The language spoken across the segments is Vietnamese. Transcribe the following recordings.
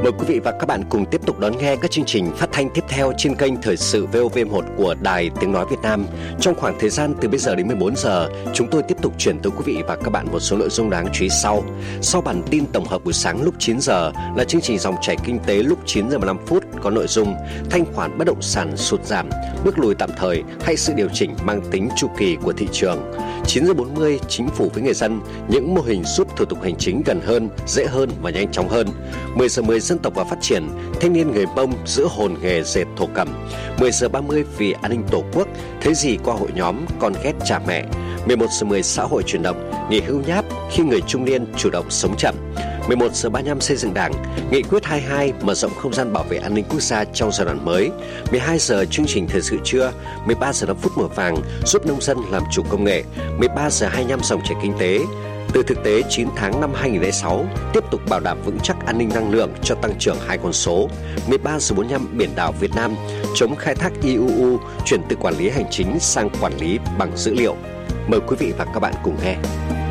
Mời quý vị và các bạn cùng tiếp tục đón nghe các chương trình phát thanh tiếp theo trên kênh Thời sự VOV1 của Đài Tiếng Nói Việt Nam. Trong khoảng thời gian từ bây giờ đến 14 giờ, chúng tôi tiếp tục chuyển tới quý vị và các bạn một số nội dung đáng chú ý sau. Sau bản tin tổng hợp buổi sáng lúc 9 giờ là chương trình Dòng chảy kinh tế lúc 9 giờ 15 phút có nội dung thanh khoản bất động sản sụt giảm, bước lùi tạm thời hay sự điều chỉnh mang tính chu kỳ của thị trường. 9 giờ 40, Chính phủ với người dân, những mô hình giúp thủ tục hành chính gần hơn, dễ hơn và nhanh chóng hơn. 10 giờ 10, Dân tộc và phát triển, thanh niên người Mông giữ hồn nghề dệt thổ cẩm. 10 giờ 30, Vì an ninh Tổ quốc, thấy gì qua hội nhóm, con ghét cha mẹ. 11 giờ 10, Xã hội chuyển động, nghỉ hưu nháp khi người trung niên chủ động sống chậm. 11 giờ 35, Xây dựng Đảng, Nghị quyết 22 mở rộng không gian bảo vệ an ninh quốc gia trong giai đoạn mới. 12 giờ chương trình Thời sự trưa. 13 giờ 5 phút mùa vàng, giúp nông dân làm chủ công nghệ. 13 giờ 25, Dòng chảy kinh tế. Từ thực tế 9 tháng năm 2006, tiếp tục bảo đảm vững chắc an ninh năng lượng cho tăng trưởng hai con số. 13 giờ 45, Biển đảo Việt Nam, chống khai thác IUU, chuyển từ quản lý hành chính sang quản lý bằng dữ liệu. Mời quý vị và các bạn cùng nghe.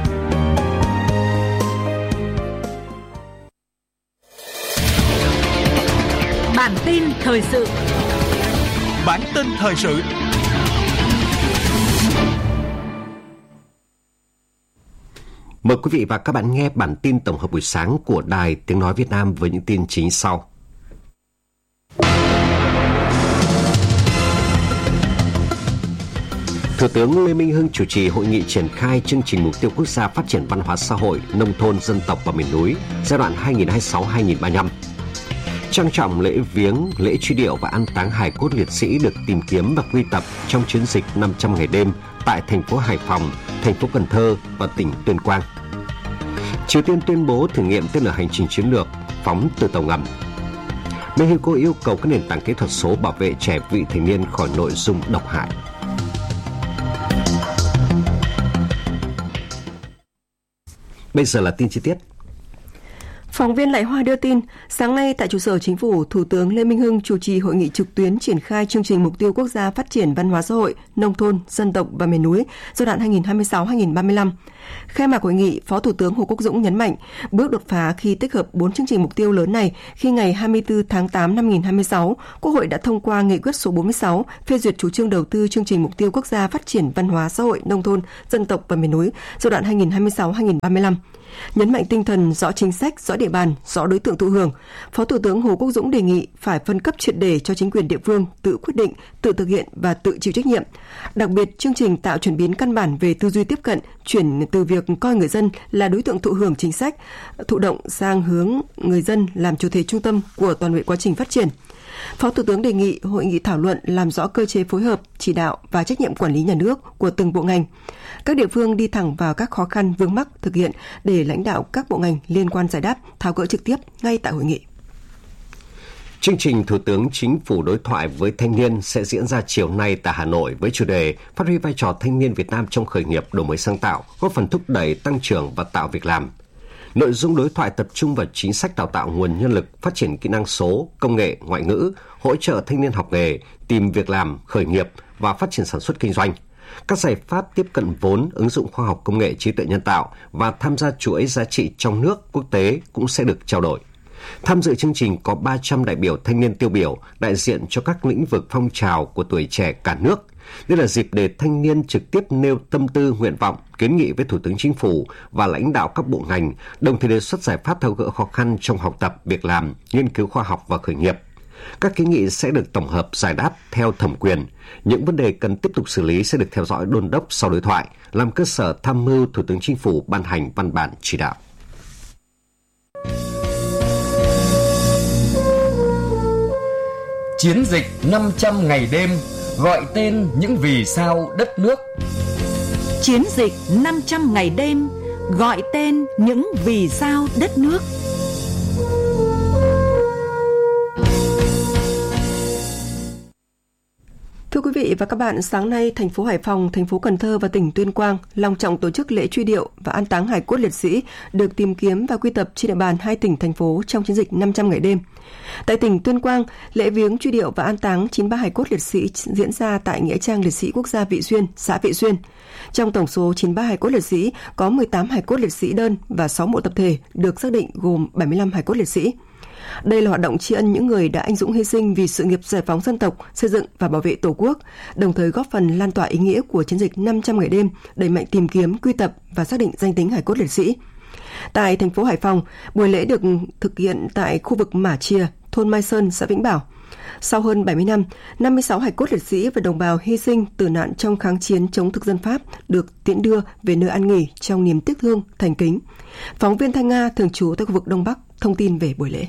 Bản tin thời sự. Bản tin thời sự. Mời quý vị và các bạn nghe bản tin tổng hợp buổi sáng của Đài Tiếng Nói Việt Nam với những tin chính sau. Thủ tướng Lê Minh Hưng chủ trì hội nghị triển khai chương trình mục tiêu quốc gia phát triển văn hóa xã hội, nông thôn, dân tộc và miền núi giai đoạn 2026-2035. Trang trọng lễ viếng, lễ truy điệu và an táng hài cốt liệt sĩ được tìm kiếm và quy tập trong chiến dịch 500 ngày đêm tại thành phố Hải Phòng, thành phố Cần Thơ và tỉnh Tuyên Quang. Triều Tiên tuyên bố thử nghiệm tên lửa hành trình chiến lược phóng từ tàu ngầm. Mexico yêu cầu các nền tảng kỹ thuật số bảo vệ trẻ vị thành niên khỏi nội dung độc hại. Bây giờ là tin chi tiết. Phóng viên Lại Hoa đưa tin, sáng nay tại trụ sở Chính phủ, Thủ tướng Lê Minh Hưng chủ trì hội nghị trực tuyến triển khai chương trình mục tiêu quốc gia phát triển văn hóa xã hội, nông thôn, dân tộc và miền núi giai đoạn 2026-2035. Khai mạc hội nghị, Phó Thủ tướng Hồ Quốc Dũng nhấn mạnh, bước đột phá khi tích hợp 4 chương trình mục tiêu lớn này khi ngày 24 tháng 8 năm 2026, Quốc hội đã thông qua nghị quyết số 46 phê duyệt chủ trương đầu tư chương trình mục tiêu quốc gia phát triển văn hóa xã hội, nông thôn, dân tộc và miền núi giai đoạn 2026-2035. Nhấn mạnh tinh thần rõ chính sách, rõ địa bàn, rõ đối tượng thụ hưởng, Phó Thủ tướng Hồ Quốc Dũng đề nghị phải phân cấp triệt để cho chính quyền địa phương tự quyết định, tự thực hiện và tự chịu trách nhiệm. Đặc biệt, chương trình tạo chuyển biến căn bản về tư duy tiếp cận, chuyển từ việc coi người dân là đối tượng thụ hưởng chính sách, thụ động sang hướng người dân làm chủ thể trung tâm của toàn bộ quá trình phát triển. Phó Thủ tướng đề nghị hội nghị thảo luận làm rõ cơ chế phối hợp, chỉ đạo và trách nhiệm quản lý nhà nước của từng bộ ngành. Các địa phương đi thẳng vào các khó khăn vướng mắc thực hiện để lãnh đạo các bộ ngành liên quan giải đáp, tháo gỡ trực tiếp ngay tại hội nghị. Chương trình Thủ tướng Chính phủ đối thoại với thanh niên sẽ diễn ra chiều nay tại Hà Nội với chủ đề phát huy vai trò thanh niên Việt Nam trong khởi nghiệp, đổi mới sáng tạo, góp phần thúc đẩy tăng trưởng và tạo việc làm. Nội dung đối thoại tập trung vào chính sách đào tạo nguồn nhân lực, phát triển kỹ năng số, công nghệ, ngoại ngữ, hỗ trợ thanh niên học nghề, tìm việc làm, khởi nghiệp và phát triển sản xuất kinh doanh. Các giải pháp tiếp cận vốn, ứng dụng khoa học công nghệ, trí tuệ nhân tạo và tham gia chuỗi giá trị trong nước, quốc tế cũng sẽ được trao đổi. Tham dự chương trình có 300 đại biểu thanh niên tiêu biểu, đại diện cho các lĩnh vực phong trào của tuổi trẻ cả nước. Đây là dịp để thanh niên trực tiếp nêu tâm tư, nguyện vọng, kiến nghị với Thủ tướng Chính phủ và lãnh đạo các bộ ngành, đồng thời đề xuất giải pháp tháo gỡ khó khăn trong học tập, việc làm, nghiên cứu khoa học và khởi nghiệp. Các kiến nghị sẽ được tổng hợp giải đáp theo thẩm quyền. Những vấn đề cần tiếp tục xử lý sẽ được theo dõi đôn đốc sau đối thoại, làm cơ sở tham mưu Thủ tướng Chính phủ ban hành văn bản chỉ đạo. Chiến dịch 500 ngày đêm gọi tên những vì sao đất nước. Chiến dịch 500 ngày đêm gọi tên những vì sao đất nước. Thưa quý vị và các bạn, sáng nay, thành phố Hải Phòng, thành phố Cần Thơ và tỉnh Tuyên Quang long trọng tổ chức lễ truy điệu và an táng hài cốt liệt sĩ được tìm kiếm và quy tập trên địa bàn hai tỉnh, thành phố trong chiến dịch 500 ngày đêm. Tại tỉnh Tuyên Quang, lễ viếng truy điệu và an táng 93 hài cốt liệt sĩ diễn ra tại Nghĩa trang liệt sĩ quốc gia Vị Xuyên, xã Vị Xuyên. Trong tổng số 93 hài cốt liệt sĩ, có 18 hài cốt liệt sĩ đơn và 6 mộ tập thể được xác định gồm 75 hài cốt liệt sĩ. Đây là hoạt động tri ân những người đã anh dũng hy sinh vì sự nghiệp giải phóng dân tộc, xây dựng và bảo vệ Tổ quốc, đồng thời góp phần lan tỏa ý nghĩa của chiến dịch 500 ngày đêm, đẩy mạnh tìm kiếm, quy tập và xác định danh tính hài cốt liệt sĩ. Tại thành phố Hải Phòng, buổi lễ được thực hiện tại khu vực Mả Chìa, thôn Mai Sơn, xã Vĩnh Bảo. Sau hơn 70 năm, 56 hài cốt liệt sĩ và đồng bào hy sinh tử nạn trong kháng chiến chống thực dân Pháp được tiễn đưa về nơi an nghỉ trong niềm tiếc thương, thành kính. Phóng viên Thanh Nga thường trú tại khu vực Đông Bắc thông tin về buổi lễ.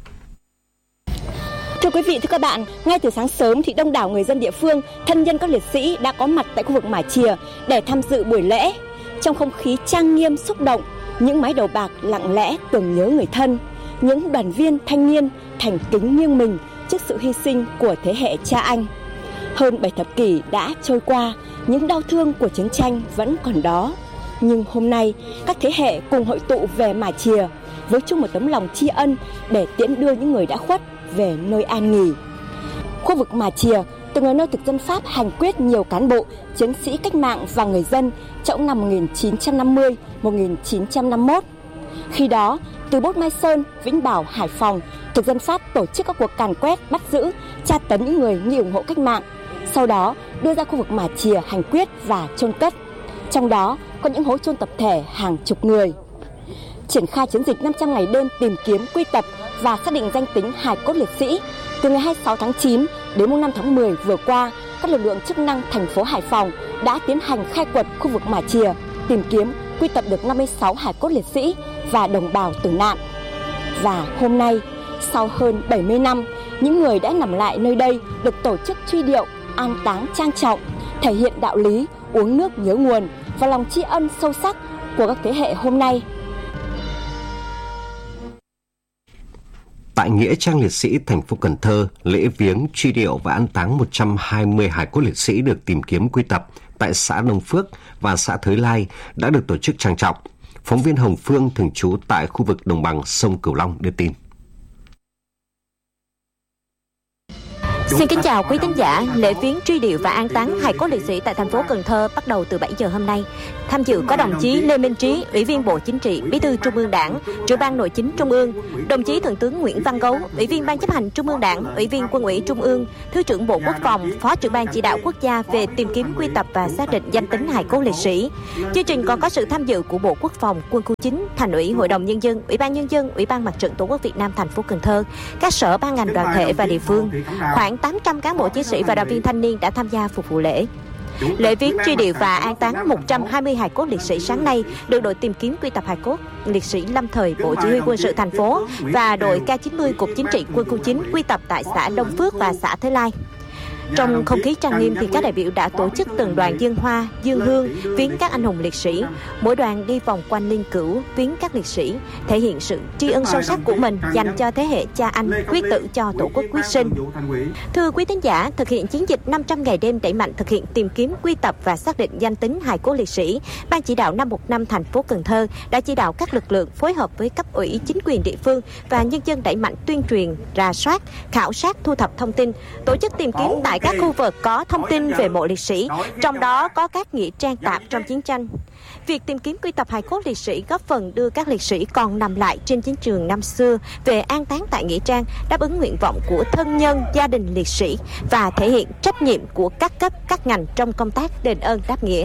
Thưa quý vị, thưa các bạn, ngay từ sáng sớm thì đông đảo người dân địa phương, thân nhân các liệt sĩ đã có mặt tại khu vực Mả Chìa để tham dự buổi lễ. Trong không khí trang nghiêm xúc động, những mái đầu bạc lặng lẽ tưởng nhớ người thân, những đoàn viên thanh niên thành kính nghiêng mình trước sự hy sinh của thế hệ cha anh. Hơn 7 thập kỷ đã trôi qua, những đau thương của chiến tranh vẫn còn đó. Nhưng hôm nay, các thế hệ cùng hội tụ về Mả Chìa với chung một tấm lòng tri ân để tiễn đưa những người đã khuất về nơi an nghỉ. Khu vực Mả Chìa từng là nơi thực dân Pháp hành quyết nhiều cán bộ, chiến sĩ cách mạng và người dân trong năm 1950-1951. Khi đó, từ Bốt Mai Sơn, Vĩnh Bảo, Hải Phòng, thực dân Pháp tổ chức các cuộc càn quét, bắt giữ, tra tấn những người nghi ủng hộ cách mạng. Sau đó, đưa ra khu vực Mả Chìa hành quyết và chôn cất. Trong đó có những hố chôn tập thể hàng chục người. Triển khai chiến dịch 500 ngày đêm tìm kiếm, quy tập và xác định danh tính hài cốt liệt sĩ. Từ ngày 26 tháng 9 đến mùng 5 tháng 10 vừa qua, các lực lượng chức năng thành phố Hải Phòng đã tiến hành khai quật khu vực Mả Chìa, tìm kiếm, quy tập được 56 hài cốt liệt sĩ và đồng bào tử nạn. Và hôm nay, sau hơn 70 năm, những người đã nằm lại nơi đây được tổ chức truy điệu, an táng trang trọng, thể hiện đạo lý uống nước nhớ nguồn và lòng tri ân sâu sắc của các thế hệ hôm nay. Tại Nghĩa trang liệt sĩ thành phố Cần Thơ, lễ viếng, truy điệu và an táng 120 hài cốt liệt sĩ được tìm kiếm quy tập tại xã Đông Phước và xã Thới Lai đã được tổ chức trang trọng. Phóng viên Hồng Phương thường trú tại khu vực đồng bằng sông Cửu Long đưa tin. Xin kính chào quý thính giả. Lễ viếng, truy điệu và an táng hài cốt liệt sĩ tại thành phố Cần Thơ bắt đầu từ 7 giờ hôm nay. Tham dự có đồng chí Lê Minh Trí, Ủy viên Bộ Chính trị, Bí thư Trung ương Đảng, Trưởng ban Nội chính Trung ương, đồng chí Thượng tướng Nguyễn Văn Gấu, Ủy viên Ban chấp hành Trung ương Đảng, Ủy viên Quân ủy Trung ương, Thứ trưởng Bộ Quốc phòng, Phó trưởng ban chỉ đạo quốc gia về tìm kiếm, quy tập và xác định danh tính hài cốt liệt sĩ. Chương trình còn có sự tham dự của Bộ Quốc phòng, Quân khu 9, Thành ủy, Hội đồng Nhân dân, Ủy ban Nhân dân, Ủy ban Mặt trận Tổ quốc Việt Nam thành phố Cần Thơ, các sở ban ngành đoàn thể và địa phương. Khoảng 800 cán bộ chiến sĩ và đoàn viên thanh niên đã tham gia phục vụ lễ. Lễ viếng, truy điệu và an táng 120 hài cốt liệt sĩ sáng nay được đội tìm kiếm, quy tập hài cốt liệt sĩ lâm thời Bộ Chỉ huy Quân sự thành phố và đội K90 Cục Chính trị Quân khu 9 quy tập tại xã Đông Phước và xã Thới Lai. Trong không khí trang nghiêm thì các đại biểu đã tổ chức từng đoàn dâng hoa, dâng hương, viếng các anh hùng liệt sĩ. Mỗi đoàn đi vòng quanh linh cữu, viếng các liệt sĩ, thể hiện sự tri ân sâu sắc của mình dành cho thế hệ cha anh quyết tử cho Tổ quốc quyết sinh. Thưa quý thính giả, thực hiện chiến dịch 500 ngày đêm đẩy mạnh thực hiện tìm kiếm, quy tập và xác định danh tính hài cốt liệt sĩ, Ban chỉ đạo 515 thành phố Cần Thơ đã chỉ đạo các lực lượng phối hợp với cấp ủy, chính quyền địa phương và nhân dân đẩy mạnh tuyên truyền, rà soát, khảo sát, thu thập thông tin, tổ chức tìm kiếm tại các khu vực có thông tin về mộ liệt sĩ, trong đó có các nghĩa trang tạm trong chiến tranh. Việc tìm kiếm, quy tập hài cốt liệt sĩ góp phần đưa các liệt sĩ còn nằm lại trên chiến trường năm xưa về an táng tại nghĩa trang, đáp ứng nguyện vọng của thân nhân, gia đình liệt sĩ và thể hiện trách nhiệm của các cấp, các ngành trong công tác đền ơn đáp nghĩa.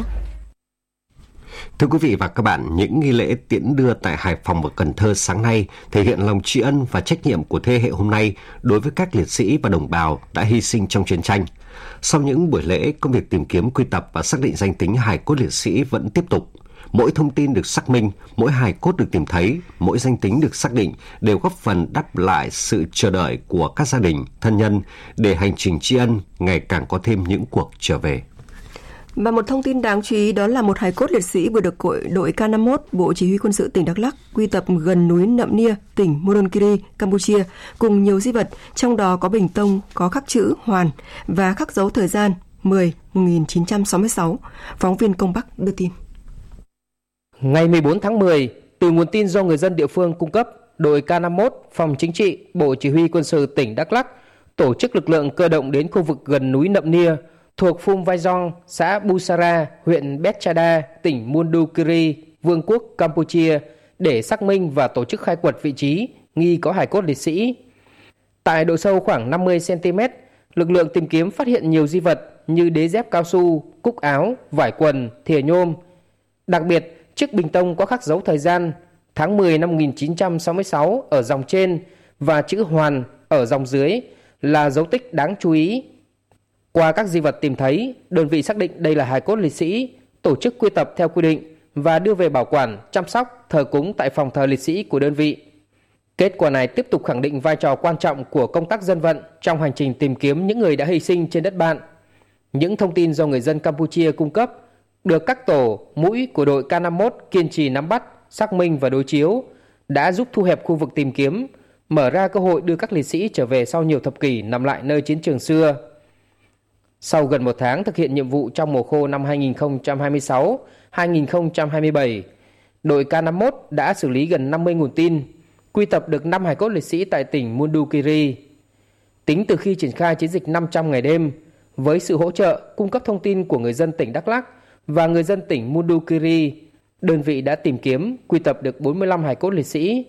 Thưa quý vị và các bạn, những nghi lễ tiễn đưa tại Hải Phòng và Cần Thơ sáng nay thể hiện lòng tri ân và trách nhiệm của thế hệ hôm nay đối với các liệt sĩ và đồng bào đã hy sinh trong chiến tranh. Sau những buổi lễ, công việc tìm kiếm, quy tập và xác định danh tính hài cốt liệt sĩ vẫn tiếp tục. Mỗi thông tin được xác minh, mỗi hài cốt được tìm thấy, mỗi danh tính được xác định đều góp phần đáp lại sự chờ đợi của các gia đình, thân nhân để hành trình tri ân ngày càng có thêm những cuộc trở về. Và một thông tin đáng chú ý đó là một hài cốt liệt sĩ vừa được đội K51 Bộ Chỉ huy Quân sự tỉnh Đắk Lắk quy tập gần núi Nậm Nia, tỉnh Mononkiri, Campuchia, cùng nhiều di vật, trong đó có bình tông có khắc chữ Hoàn và khắc dấu thời gian 10/1966. Phóng viên Công Bắc đưa tin. Ngày 14 tháng 10, từ nguồn tin do người dân địa phương cung cấp, đội K51 Phòng Chính trị Bộ Chỉ huy Quân sự tỉnh Đắk Lắk tổ chức lực lượng cơ động đến khu vực gần núi Nậm Nia thuộc Phum Vai Dong, xã Busara, huyện Betchada, tỉnh Mondulkiri, Vương quốc Campuchia để xác minh và tổ chức khai quật vị trí nghi có hài cốt liệt sĩ. Tại độ sâu khoảng 50 cm, lực lượng tìm kiếm phát hiện nhiều di vật như đế dép cao su, cúc áo, vải quần, thìa nhôm. Đặc biệt, chiếc bình tông có khắc dấu thời gian tháng 10 năm 1966 ở dòng trên và chữ hoàn ở dòng dưới là dấu tích đáng chú ý. Qua các di vật tìm thấy, đơn vị xác định đây là hài cốt liệt sĩ, tổ chức quy tập theo quy định và đưa về bảo quản, chăm sóc, thờ cúng tại phòng thờ liệt sĩ của đơn vị. Kết quả này tiếp tục khẳng định vai trò quan trọng của công tác dân vận trong hành trình tìm kiếm những người đã hy sinh trên đất bạn. Những thông tin do người dân Campuchia cung cấp được các tổ, mũi của đội K51 kiên trì nắm bắt, xác minh và đối chiếu đã giúp thu hẹp khu vực tìm kiếm, mở ra cơ hội đưa các liệt sĩ trở về sau nhiều thập kỷ nằm lại nơi chiến trường xưa. Sau gần 1 tháng thực hiện nhiệm vụ trong mùa khô năm 2026-2027, đội K51 đã xử lý gần 50 nguồn tin, quy tập được 5 hài cốt liệt sĩ tại tỉnh Mondulkiri. Tính từ khi triển khai chiến dịch 500 ngày đêm, với sự hỗ trợ cung cấp thông tin của người dân tỉnh Đắk Lắk và người dân tỉnh Mondulkiri, đơn vị đã tìm kiếm, quy tập được 45 hài cốt liệt sĩ.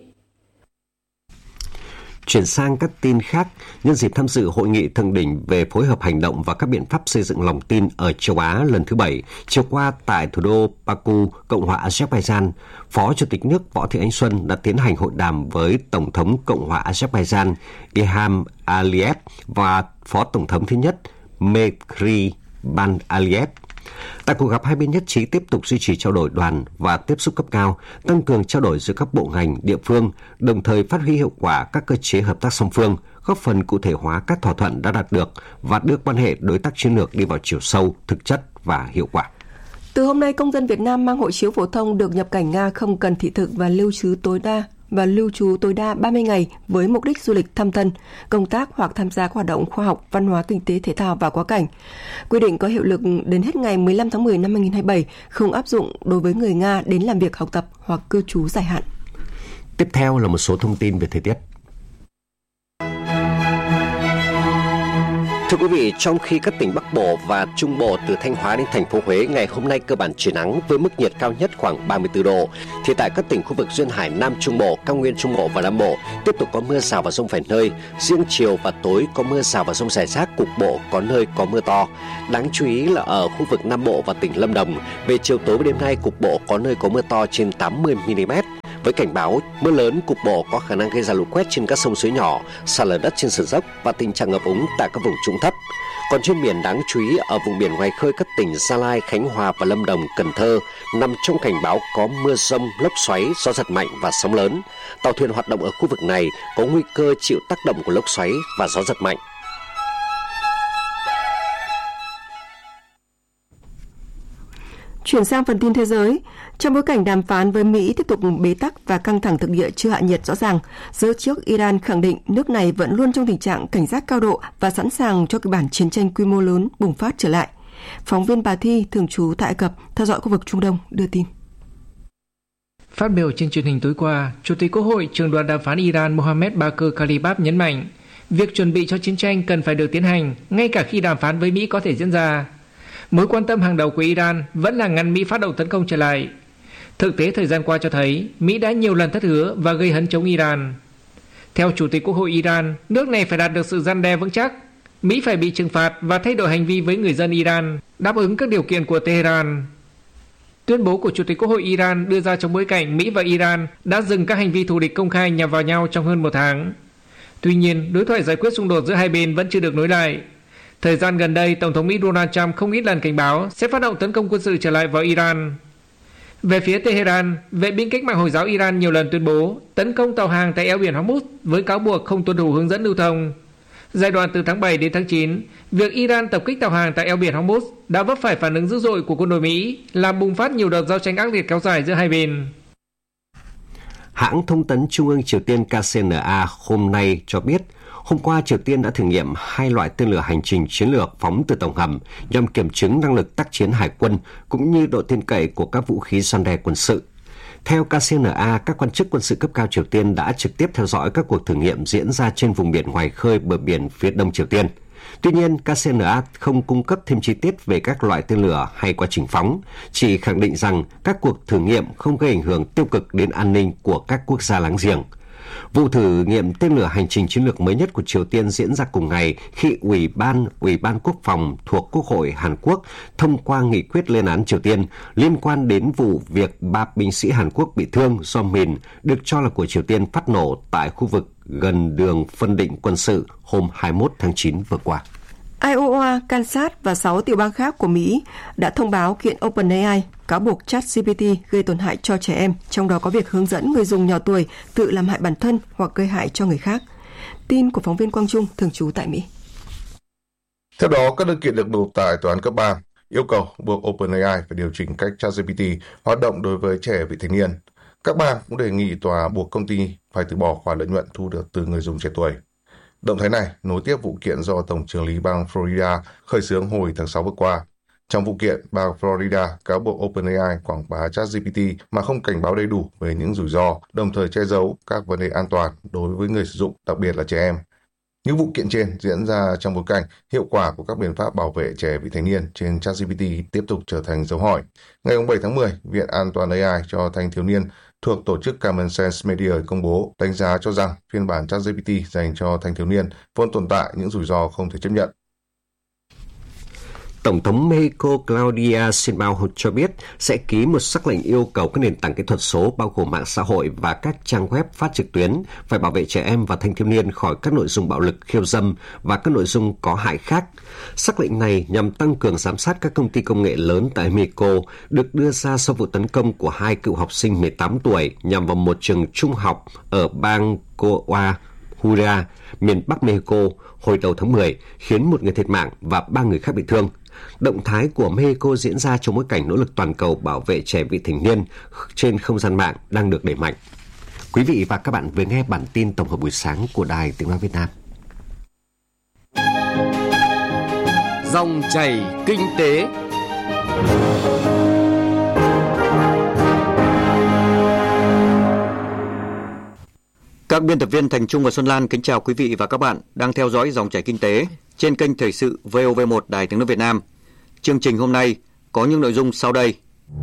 Chuyển sang các tin khác, nhân dịp tham dự hội nghị thượng đỉnh về phối hợp hành động và các biện pháp xây dựng lòng tin ở châu Á lần thứ 7, chiều qua tại thủ đô Baku, Cộng hòa Azerbaijan, Phó Chủ tịch nước Võ Thị Ánh Xuân đã tiến hành hội đàm với Tổng thống Cộng hòa Azerbaijan Ilham Aliyev và Phó Tổng thống thứ nhất Mehri Ban Aliyev. Tại cuộc gặp, hai bên nhất trí tiếp tục duy trì trao đổi đoàn và tiếp xúc cấp cao, tăng cường trao đổi giữa các bộ ngành, địa phương, đồng thời phát huy hiệu quả các cơ chế hợp tác song phương, góp phần cụ thể hóa các thỏa thuận đã đạt được và đưa quan hệ đối tác chiến lược đi vào chiều sâu, thực chất và hiệu quả. Từ hôm nay, công dân Việt Nam mang hộ chiếu phổ thông được nhập cảnh Nga không cần thị thực và lưu trú tối đa 30 ngày với mục đích du lịch thăm thân, công tác hoặc tham gia các hoạt động khoa học, văn hóa, kinh tế, thể thao và quá cảnh. Quy định có hiệu lực đến hết ngày 15 tháng 10 năm 2027, không áp dụng đối với người Nga đến làm việc, học tập hoặc cư trú dài hạn. Tiếp theo là một số thông tin về thời tiết. Thưa quý vị, trong khi các tỉnh Bắc Bộ và Trung Bộ từ Thanh Hóa đến thành phố Huế ngày hôm nay cơ bản trời nắng với mức nhiệt cao nhất khoảng 34 độ, thì tại các tỉnh khu vực duyên hải Nam Trung Bộ, cao nguyên Trung Bộ và Nam Bộ tiếp tục có mưa rào và dông vài nơi. Riêng chiều và tối có mưa rào và dông rải rác, cục bộ có nơi có mưa to. Đáng chú ý là ở khu vực Nam Bộ và tỉnh Lâm Đồng, về chiều tối và đêm nay cục bộ có nơi có mưa to trên 80 mm. Với cảnh báo mưa lớn cục bộ có khả năng gây ra lũ quét trên các sông suối nhỏ, sạt lở đất trên sườn dốc và tình trạng ngập úng tại các vùng trũng thấp. Còn trên biển, đáng chú ý ở vùng biển ngoài khơi các tỉnh Gia Lai, Khánh Hòa và Lâm Đồng, Cần Thơ nằm trong cảnh báo có mưa dông, lốc xoáy, gió giật mạnh và sóng lớn. Tàu thuyền hoạt động ở khu vực này có nguy cơ chịu tác động của lốc xoáy và gió giật mạnh. Chuyển sang phần tin thế giới, trong bối cảnh đàm phán với Mỹ tiếp tục bế tắc và căng thẳng thực địa chưa hạ nhiệt rõ ràng, giới chức Iran khẳng định nước này vẫn luôn trong tình trạng cảnh giác cao độ và sẵn sàng cho kịch bản chiến tranh quy mô lớn bùng phát trở lại. Phóng viên Bà Thi, thường trú tại Ai Cập, theo dõi khu vực Trung Đông, đưa tin. Phát biểu trên truyền hình tối qua, Chủ tịch Quốc hội, trưởng đoàn đàm phán Iran Mohammad Bakr Kalibaf nhấn mạnh, việc chuẩn bị cho chiến tranh cần phải được tiến hành ngay cả khi đàm phán với Mỹ có thể diễn ra. Mối quan tâm hàng đầu của Iran vẫn là ngăn Mỹ phát động tấn công trở lại. Thực tế thời gian qua cho thấy Mỹ đã nhiều lần thất hứa và gây hấn chống Iran. Theo Chủ tịch Quốc hội Iran, nước này phải đạt được sự răn đe vững chắc. Mỹ phải bị trừng phạt và thay đổi hành vi với người dân Iran, đáp ứng các điều kiện của Tehran. Tuyên bố của Chủ tịch Quốc hội Iran đưa ra trong bối cảnh Mỹ và Iran đã dừng các hành vi thù địch công khai nhằm vào nhau trong hơn 1 tháng. Tuy nhiên, đối thoại giải quyết xung đột giữa hai bên vẫn chưa được nối lại. Thời gian gần đây, Tổng thống Mỹ Donald Trump không ít lần cảnh báo sẽ phát động tấn công quân sự trở lại vào Iran. Về phía Tehran, vệ binh cách mạng Hồi giáo Iran nhiều lần tuyên bố tấn công tàu hàng tại eo biển Hormuz với cáo buộc không tuân thủ hướng dẫn lưu thông. Giai đoạn từ tháng 7 đến tháng 9, việc Iran tập kích tàu hàng tại eo biển Hormuz đã vấp phải phản ứng dữ dội của quân đội Mỹ, làm bùng phát nhiều đợt giao tranh ác liệt kéo dài giữa hai bên. Hãng thông tấn Trung ương Triều Tiên KCNA hôm nay cho biết, hôm qua Triều Tiên đã thử nghiệm 2 loại tên lửa hành trình chiến lược phóng từ tàu ngầm nhằm kiểm chứng năng lực tác chiến hải quân cũng như độ tin cậy của các vũ khí răn đe quân sự. Theo KCNA, các quan chức quân sự cấp cao Triều Tiên đã trực tiếp theo dõi các cuộc thử nghiệm diễn ra trên vùng biển ngoài khơi bờ biển phía đông Triều Tiên. Tuy nhiên, KCNA không cung cấp thêm chi tiết về các loại tên lửa hay quá trình phóng, chỉ khẳng định rằng các cuộc thử nghiệm không gây ảnh hưởng tiêu cực đến an ninh của các quốc gia láng giềng. Vụ thử nghiệm tên lửa hành trình chiến lược mới nhất của Triều Tiên diễn ra cùng ngày khi Ủy ban Quốc phòng thuộc Quốc hội Hàn Quốc thông qua nghị quyết lên án Triều Tiên liên quan đến vụ việc 3 binh sĩ Hàn Quốc bị thương do mìn được cho là của Triều Tiên phát nổ tại khu vực gần đường phân định quân sự hôm 21 tháng 9 vừa qua. Iowa, Kansas và 6 tiểu bang khác của Mỹ đã thông báo kiện OpenAI cáo buộc ChatGPT gây tổn hại cho trẻ em, trong đó có việc hướng dẫn người dùng nhỏ tuổi tự làm hại bản thân hoặc gây hại cho người khác. Tin của phóng viên Quang Trung thường trú tại Mỹ. Theo đó, các đơn kiện được nộp tại tòa án cấp bang yêu cầu buộc OpenAI phải điều chỉnh cách ChatGPT hoạt động đối với trẻ vị thành niên. Các bang cũng đề nghị tòa buộc công ty phải từ bỏ khoản lợi nhuận thu được từ người dùng trẻ tuổi. Động thái này nối tiếp vụ kiện do Tổng chưởng lý bang Florida khởi xướng hồi tháng 6 vừa qua. Trong vụ kiện, bang Florida cáo buộc OpenAI quảng bá ChatGPT mà không cảnh báo đầy đủ về những rủi ro, đồng thời che giấu các vấn đề an toàn đối với người sử dụng, đặc biệt là trẻ em. Những vụ kiện trên diễn ra trong bối cảnh hiệu quả của các biện pháp bảo vệ trẻ vị thành niên trên ChatGPT tiếp tục trở thành dấu hỏi. Ngày 7 tháng 10, Viện An toàn AI cho thanh thiếu niên thuộc tổ chức Common Sense Media công bố đánh giá cho rằng phiên bản ChatGPT dành cho thanh thiếu niên vẫn tồn tại những rủi ro không thể chấp nhận. Tổng thống Mexico Claudia Sheinbaum cho biết sẽ ký một sắc lệnh yêu cầu các nền tảng kỹ thuật số bao gồm mạng xã hội và các trang web phát trực tuyến phải bảo vệ trẻ em và thanh thiếu niên khỏi các nội dung bạo lực, khiêu dâm và các nội dung có hại khác. Sắc lệnh này nhằm tăng cường giám sát các công ty công nghệ lớn tại Mexico, được đưa ra sau vụ tấn công của 2 cựu học sinh 18 tuổi nhằm vào một trường trung học ở bang Coahuila, miền Bắc Mexico hồi đầu tháng 10, khiến 1 người thiệt mạng và 3 người khác bị thương. Động thái của Mexico diễn ra trong bối cảnh nỗ lực toàn cầu bảo vệ trẻ vị thành niên trên không gian mạng đang được đẩy mạnh. Quý vị và các bạn vừa nghe bản tin tổng hợp buổi sáng của Đài Tiếng nói Việt Nam. Dòng chảy kinh tế. Các biên tập viên Thành Trung và Xuân Lan kính chào quý vị và các bạn đang theo dõi Dòng chảy kinh tế trên kênh Thời sự VOV1 Đài Tiếng nói Việt Nam. Chương trình hôm nay có những nội dung sau đây.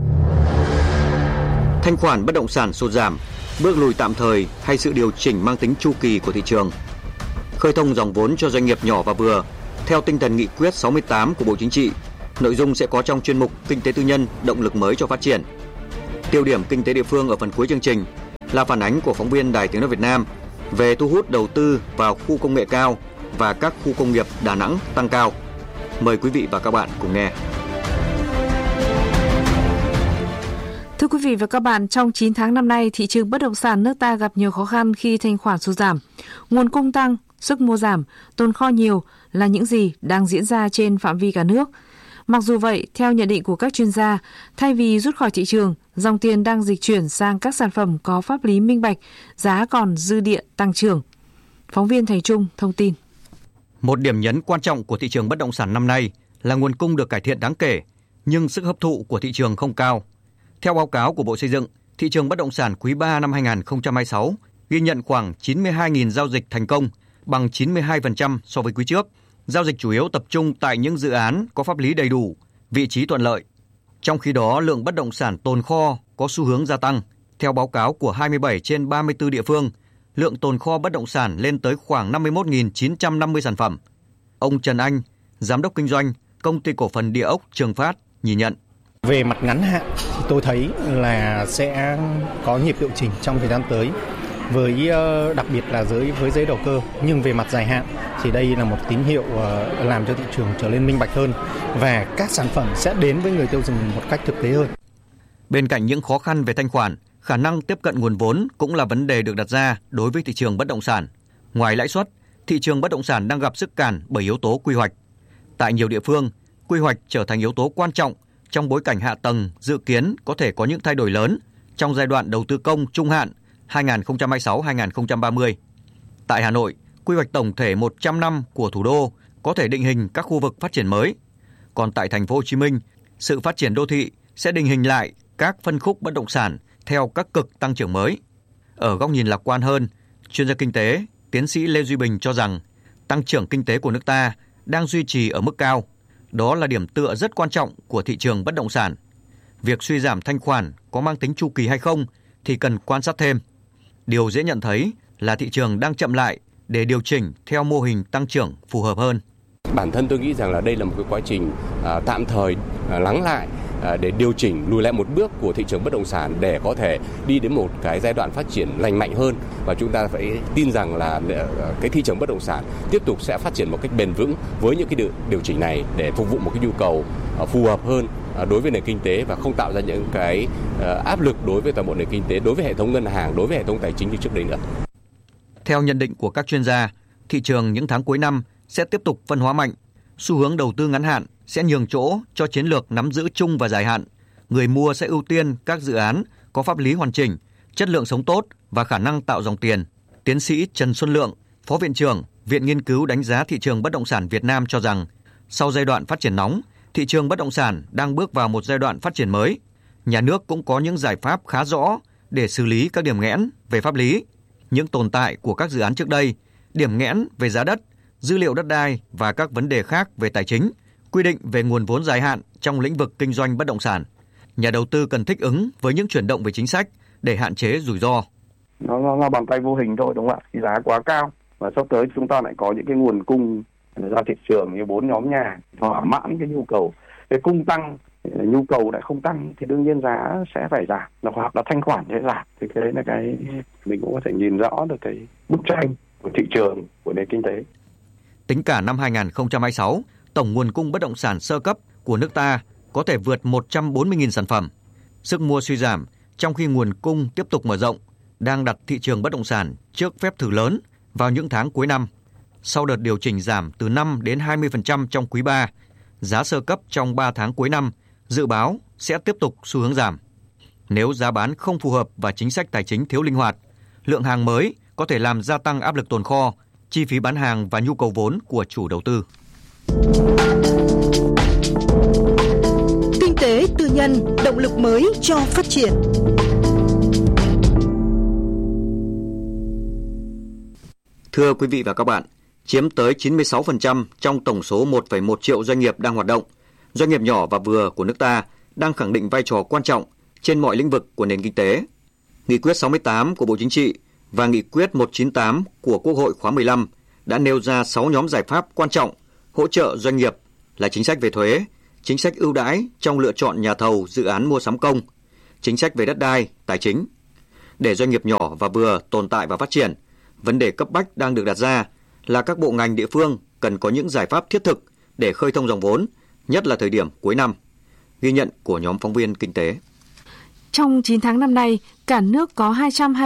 Thanh khoản bất động sản sụt giảm, bước lùi tạm thời hay sự điều chỉnh mang tính chu kỳ của thị trường. Khơi thông dòng vốn cho doanh nghiệp nhỏ và vừa theo tinh thần nghị quyết 68 của Bộ Chính trị. Nội dung sẽ có trong chuyên mục Kinh tế tư nhân, động lực mới cho phát triển. Tiêu điểm kinh tế địa phương ở phần cuối chương trình là phản ánh của phóng viên Đài Tiếng nói Việt Nam về thu hút đầu tư vào khu công nghệ cao và các khu công nghiệp Đà Nẵng tăng cao. Mời quý vị và các bạn cùng nghe. Thưa quý vị và các bạn, trong 9 tháng năm nay, thị trường bất động sản nước ta gặp nhiều khó khăn khi thanh khoản sụt giảm. Nguồn cung tăng, sức mua giảm, tồn kho nhiều là những gì đang diễn ra trên phạm vi cả nước. Mặc dù vậy, theo nhận định của các chuyên gia, thay vì rút khỏi thị trường, dòng tiền đang dịch chuyển sang các sản phẩm có pháp lý minh bạch, giá còn dư địa tăng trưởng. Phóng viên Thành Trung thông tin. Một điểm nhấn quan trọng của thị trường bất động sản năm nay là nguồn cung được cải thiện đáng kể, nhưng sức hấp thụ của thị trường không cao. Theo báo cáo của Bộ Xây dựng, thị trường bất động sản quý 3 năm 2026 ghi nhận khoảng 92.000 giao dịch thành công, bằng 92% so với quý trước. Giao dịch chủ yếu tập trung tại những dự án có pháp lý đầy đủ, vị trí thuận lợi. Trong khi đó, lượng bất động sản tồn kho có xu hướng gia tăng. Theo báo cáo của 27 trên 34 địa phương, lượng tồn kho bất động sản lên tới khoảng 51.950 sản phẩm. Ông Trần Anh, Giám đốc Kinh doanh, Công ty Cổ phần Địa ốc Trường Phát, nhìn nhận. Về mặt ngắn hạn, tôi thấy là sẽ có nhịp điều chỉnh trong thời gian tới, với đặc biệt là với giới đầu cơ. Nhưng về mặt dài hạn thì đây là một tín hiệu làm cho thị trường trở nên minh bạch hơn và các sản phẩm sẽ đến với người tiêu dùng một cách thực tế hơn. Bên cạnh những khó khăn về thanh khoản, khả năng tiếp cận nguồn vốn cũng là vấn đề được đặt ra đối với thị trường bất động sản. Ngoài lãi suất, thị trường bất động sản đang gặp sức cản bởi yếu tố quy hoạch. Tại nhiều địa phương, quy hoạch trở thành yếu tố quan trọng trong bối cảnh hạ tầng dự kiến có thể có những thay đổi lớn trong giai đoạn đầu tư công trung hạn 2026-2030. Tại Hà Nội, quy hoạch tổng thể 100 năm của thủ đô có thể định hình các khu vực phát triển mới. Còn tại thành phố Hồ Chí Minh, sự phát triển đô thị sẽ định hình lại các phân khúc bất động sản theo các cực tăng trưởng mới. Ở góc nhìn lạc quan hơn, chuyên gia kinh tế, tiến sĩ Lê Duy Bình cho rằng tăng trưởng kinh tế của nước ta đang duy trì ở mức cao. Đó là điểm tựa rất quan trọng của thị trường bất động sản. Việc suy giảm thanh khoản có mang tính chu kỳ hay không thì cần quan sát thêm. Điều dễ nhận thấy là thị trường đang chậm lại để điều chỉnh theo mô hình tăng trưởng phù hợp hơn. Bản thân tôi nghĩ rằng là đây là một cái quá trình tạm thời lắng lại để điều chỉnh lùi lại một bước của thị trường bất động sản để có thể đi đến một cái giai đoạn phát triển lành mạnh hơn, và chúng ta phải tin rằng là cái thị trường bất động sản tiếp tục sẽ phát triển một cách bền vững với những cái điều chỉnh này để phục vụ một cái nhu cầu phù hợp hơn đối với nền kinh tế và không tạo ra những cái áp lực đối với toàn bộ nền kinh tế, đối với hệ thống ngân hàng, đối với hệ thống tài chính như trước đây nữa. Theo nhận định của các chuyên gia, thị trường những tháng cuối năm sẽ tiếp tục phân hóa mạnh, xu hướng đầu tư ngắn hạn sẽ nhường chỗ cho chiến lược nắm giữ chung và dài hạn. Người mua sẽ ưu tiên các dự án có pháp lý hoàn chỉnh, chất lượng sống tốt và khả năng tạo dòng tiền. Tiến sĩ Trần Xuân Lượng, Phó Viện trưởng Viện Nghiên cứu Đánh giá Thị trường Bất động sản Việt Nam cho rằng, sau giai đoạn phát triển nóng, thị trường bất động sản đang bước vào một giai đoạn phát triển mới. Nhà nước cũng có những giải pháp khá rõ để xử lý các điểm nghẽn về pháp lý, những tồn tại của các dự án trước đây, điểm nghẽn về giá đất, dữ liệu đất đai và các vấn đề khác về tài chính, quy định về nguồn vốn dài hạn trong lĩnh vực kinh doanh bất động sản. Nhà đầu tư cần thích ứng với những chuyển động về chính sách để hạn chế rủi ro. Nó là bàn tay vô hình thôi, đúng không ạ? Khi giá quá cao và sắp tới chúng ta lại có những cái nguồn cung ra thị trường như 4 nhóm nhà thỏa mãn cái nhu cầu, cái cung tăng, nhu cầu lại không tăng thì đương nhiên giá sẽ phải giảm, hoặc là thanh khoản sẽ giảm. Thì cái đấy là cái mình cũng có thể nhìn rõ được cái bức tranh của thị trường, của nền kinh tế. Tính cả năm 2026, tổng nguồn cung bất động sản sơ cấp của nước ta có thể vượt 140.000 sản phẩm. Sức mua suy giảm trong khi nguồn cung tiếp tục mở rộng, đang đặt thị trường bất động sản trước phép thử lớn vào những tháng cuối năm. Sau đợt điều chỉnh giảm từ 5 đến 20% trong quý 3, giá sơ cấp trong 3 tháng cuối năm dự báo sẽ tiếp tục xu hướng giảm. Nếu giá bán không phù hợp và chính sách tài chính thiếu linh hoạt, lượng hàng mới có thể làm gia tăng áp lực tồn kho, chi phí bán hàng và nhu cầu vốn của chủ đầu tư. Kinh tế tư nhân, động lực mới cho phát triển. Thưa quý vị và các bạn, chiếm tới 96% trong tổng số 1,1 triệu doanh nghiệp đang hoạt động, doanh nghiệp nhỏ và vừa của nước ta đang khẳng định vai trò quan trọng trên mọi lĩnh vực của nền kinh tế. Nghị quyết 68 của Bộ Chính trị và Nghị quyết 198 của Quốc hội khóa 15 đã nêu ra 6 nhóm giải pháp quan trọng hỗ trợ doanh nghiệp là chính sách về thuế, chính sách ưu đãi trong lựa chọn nhà thầu dự án mua sắm công, chính sách về đất đai, tài chính. Để doanh nghiệp nhỏ và vừa tồn tại và phát triển, vấn đề cấp bách đang được đặt ra là các bộ ngành địa phương cần có những giải pháp thiết thực để khơi thông dòng vốn, nhất là thời điểm cuối năm. Ghi nhận của nhóm phóng viên kinh tế. Trong 9 tháng năm nay, cả nước có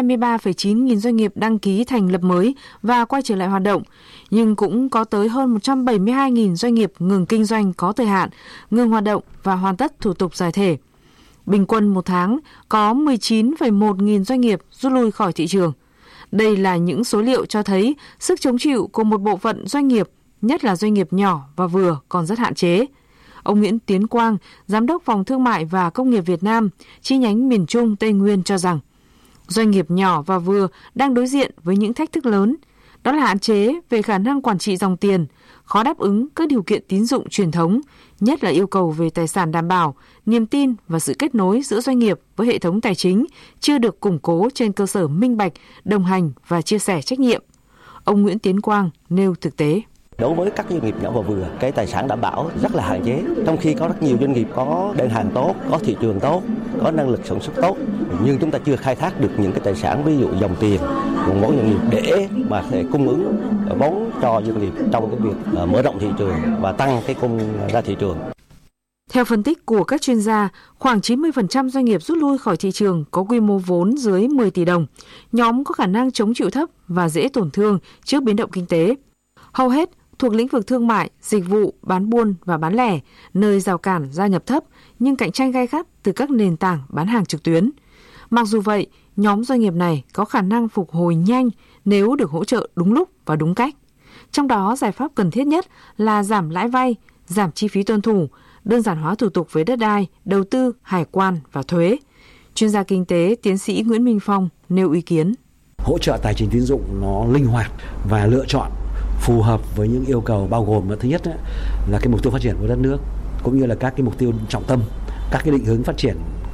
223,9 nghìn doanh nghiệp đăng ký thành lập mới và quay trở lại hoạt động, nhưng cũng có tới hơn 172 nghìn doanh nghiệp ngừng kinh doanh có thời hạn, ngừng hoạt động và hoàn tất thủ tục giải thể. Bình quân một tháng có 19,1 nghìn doanh nghiệp rút lui khỏi thị trường. Đây là những số liệu cho thấy sức chống chịu của một bộ phận doanh nghiệp, nhất là doanh nghiệp nhỏ và vừa, còn rất hạn chế. Ông Nguyễn Tiến Quang, Giám đốc Phòng Thương mại và Công nghiệp Việt Nam, chi nhánh miền Trung Tây Nguyên cho rằng, doanh nghiệp nhỏ và vừa đang đối diện với những thách thức lớn. Đó là hạn chế về khả năng quản trị dòng tiền, khó đáp ứng các điều kiện tín dụng truyền thống, nhất là yêu cầu về tài sản đảm bảo, niềm tin và sự kết nối giữa doanh nghiệp với hệ thống tài chính chưa được củng cố trên cơ sở minh bạch, đồng hành và chia sẻ trách nhiệm. Ông Nguyễn Tiến Quang nêu thực tế. Đối với các doanh nghiệp nhỏ và vừa, cái tài sản đảm bảo rất là hạn chế. Trong khi có rất nhiều doanh nghiệp có đơn hàng tốt, có thị trường tốt, có năng lực sản xuất tốt, nhưng chúng ta chưa khai thác được những cái tài sản, ví dụ dòng tiền, nguồn vốn doanh nghiệp để mà thể cung ứng vốn cho doanh nghiệp trong cái việc mở rộng thị trường và tăng cái cung ra thị trường. Theo phân tích của các chuyên gia, khoảng 90% doanh nghiệp rút lui khỏi thị trường có quy mô vốn dưới 10 tỷ đồng, nhóm có khả năng chống chịu thấp và dễ tổn thương trước biến động kinh tế. Hầu hết thuộc lĩnh vực thương mại, dịch vụ, bán buôn và bán lẻ, nơi rào cản gia nhập thấp nhưng cạnh tranh gay gắt từ các nền tảng bán hàng trực tuyến. Mặc dù vậy, nhóm doanh nghiệp này có khả năng phục hồi nhanh nếu được hỗ trợ đúng lúc và đúng cách. Trong đó, giải pháp cần thiết nhất là giảm lãi vay, giảm chi phí tuân thủ, đơn giản hóa thủ tục về đất đai, đầu tư, hải quan và thuế. Chuyên gia kinh tế tiến sĩ Nguyễn Minh Phong nêu ý kiến. Hỗ trợ tài chính tín dụng nó linh hoạt và lựa chọn phù hợp với những yêu cầu, bao gồm thứ nhất là cái mục tiêu phát triển của đất nước, cũng như là các cái mục tiêu trọng tâm, các cái định hướng phát triển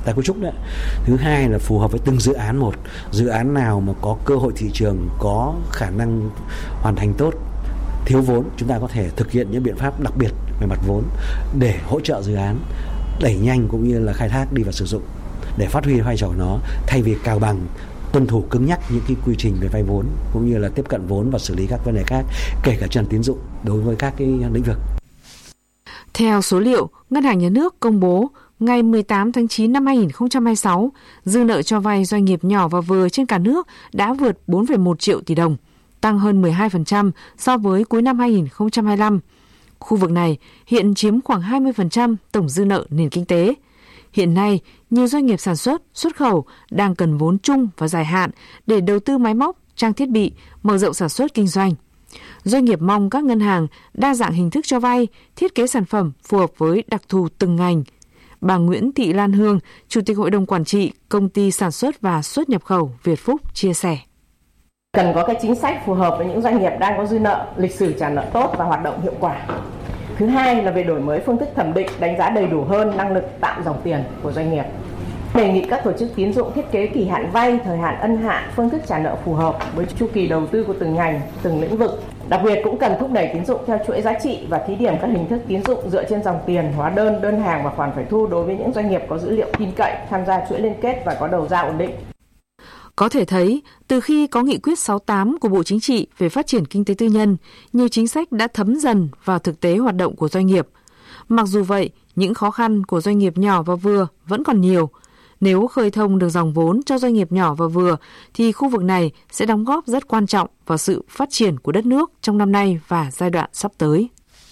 tái cấu trúc đấy. Thứ hai là phù hợp với từng dự án một. Dự án nào mà có cơ hội thị trường, có khả năng hoàn thành tốt, thiếu vốn, chúng ta có thể thực hiện những biện pháp đặc biệt về mặt vốn để hỗ trợ dự án đẩy nhanh cũng như là khai thác đi vào sử dụng để phát huy vai trò của nó, thay vì cào bằng tuân thủ cứng nhắc những cái quy trình về vay vốn cũng như là tiếp cận vốn và xử lý các vấn đề khác, kể cả trần tín dụng đối với các cái lĩnh vực. Theo số liệu Ngân hàng Nhà nước công bố ngày 18 tháng 9 năm 2026, dư nợ cho vay doanh nghiệp nhỏ và vừa trên cả nước đã vượt 4,1 triệu tỷ đồng, tăng hơn 12% so với cuối năm 2025. Khu vực này hiện chiếm khoảng 20% tổng dư nợ nền kinh tế. Hiện nay, nhiều doanh nghiệp sản xuất, xuất khẩu đang cần vốn chung và dài hạn để đầu tư máy móc, trang thiết bị, mở rộng sản xuất kinh doanh. Doanh nghiệp mong các ngân hàng đa dạng hình thức cho vay, thiết kế sản phẩm phù hợp với đặc thù từng ngành. Bà Nguyễn Thị Lan Hương, Chủ tịch Hội đồng Quản trị Công ty Sản xuất và Xuất nhập khẩu Việt Phúc chia sẻ. Cần có cái chính sách phù hợp với những doanh nghiệp đang có dư nợ, lịch sử trả nợ tốt và hoạt động hiệu quả. Thứ hai là về đổi mới phương thức thẩm định, đánh giá đầy đủ hơn năng lực tạm dòng tiền của doanh nghiệp. Đề nghị các tổ chức tín dụng thiết kế kỳ hạn vay, thời hạn ân hạn, phương thức trả nợ phù hợp với chu kỳ đầu tư của từng ngành, từng lĩnh vực. Đặc biệt cũng cần thúc đẩy tín dụng theo chuỗi giá trị và thí điểm các hình thức tín dụng dựa trên dòng tiền, hóa đơn, đơn hàng và khoản phải thu đối với những doanh nghiệp có dữ liệu tin cậy, tham gia chuỗi liên kết và có đầu ra ổn định. Có thể thấy, từ khi có nghị quyết 68 của Bộ Chính trị về phát triển kinh tế tư nhân, nhiều chính sách đã thấm dần vào thực tế hoạt động của doanh nghiệp. Mặc dù vậy, những khó khăn của doanh nghiệp nhỏ và vừa vẫn còn nhiều. Nếu khơi thông được dòng vốn cho doanh nghiệp nhỏ và vừa, thì khu vực này sẽ đóng góp rất quan trọng vào sự phát triển của đất nước trong năm nay và giai đoạn sắp tới.